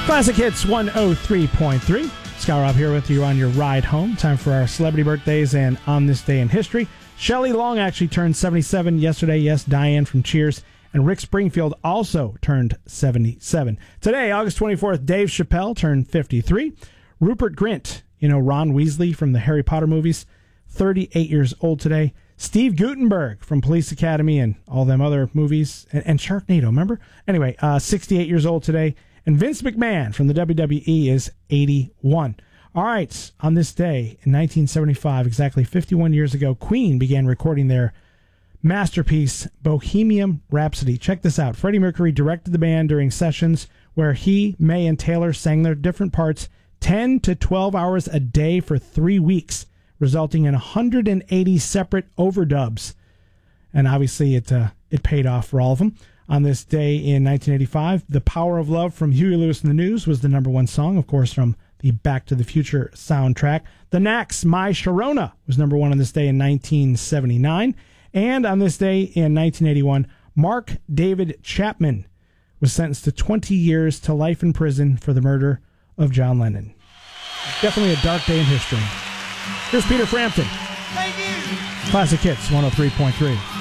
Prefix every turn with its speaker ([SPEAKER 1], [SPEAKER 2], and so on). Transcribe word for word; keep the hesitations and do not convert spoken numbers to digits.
[SPEAKER 1] Classic Hits one oh three point three. Scott Rob here with you on your ride home. Time for our celebrity birthdays and on this day in history. Shelley Long actually turned seventy-seven yesterday. Yes, Diane from Cheers. And Rick Springfield also turned seventy-seven. Today, August twenty-fourth, Dave Chappelle turned fifty-three. Rupert Grint, you know, Ron Weasley from the Harry Potter movies, thirty-eight years old today. Steve Guttenberg from Police Academy and all them other movies. And, and Sharknado, remember? Anyway, uh, sixty-eight years old today. And Vince McMahon from the W W E is eighty-one. All right, on this day in nineteen seventy-five, exactly fifty-one years ago, Queen began recording their masterpiece, Bohemian Rhapsody. Check this out. Freddie Mercury directed the band during sessions where he, May, and Taylor sang their different parts ten to twelve hours a day for three weeks, resulting in one hundred eighty separate overdubs. And obviously it uh, it paid off for all of them. On this day in nineteen eighty-five, The Power of Love from Huey Lewis and the News was the number one song, of course, from the Back to the Future soundtrack. The Knacks' My Sharona was number one on this day in nineteen seventy-nine. And on this day in nineteen eighty-one, Mark David Chapman was sentenced to twenty years to life in prison for the murder of John Lennon. Definitely a dark day in history. Here's Peter Frampton.
[SPEAKER 2] Thank you.
[SPEAKER 1] Classic Hits one oh three point three.